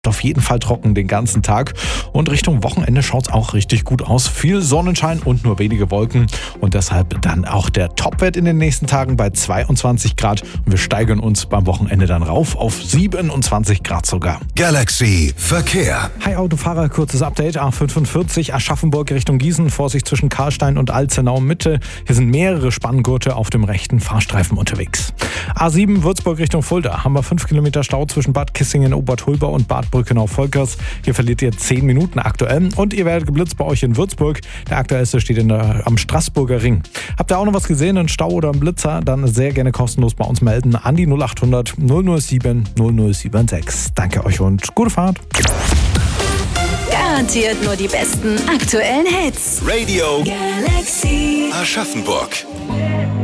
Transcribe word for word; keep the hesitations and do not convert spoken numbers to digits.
Auf jeden Fall trocken den ganzen Tag und Richtung Wochenende schaut es auch richtig gut aus. Viel Sonnenschein und nur wenige Wolken und deshalb dann auch der Topwert in den nächsten Tagen bei zweiundzwanzig Grad und wir steigern uns beim Wochenende dann rauf auf siebenundzwanzig Grad sogar. Galaxy Verkehr. Hi Autofahrer, kurzes Update. A fünfundvierzig Aschaffenburg Richtung Gießen, Vorsicht zwischen Karlstein und Alzenau Mitte. Hier sind mehrere Spanngurte auf dem rechten Fahrstreifen unterwegs. A sieben Würzburg Richtung Fulda, haben wir fünf Kilometer Stau zwischen Bad Kissingen, Obertulba und Bad Brückenau-Volkers. Hier verliert ihr zehn Minuten aktuell und ihr werdet geblitzt bei euch in Würzburg. Der aktuellste steht in der, am Straßburger Ring. Habt ihr auch noch was gesehen, einen Stau oder einen Blitzer, dann sehr gerne kostenlos bei uns melden an die null acht hundert null null sieben null null sieben sechs. Danke euch und gute Fahrt. Garantiert nur die besten aktuellen Hits. Radio Galaxy Aschaffenburg.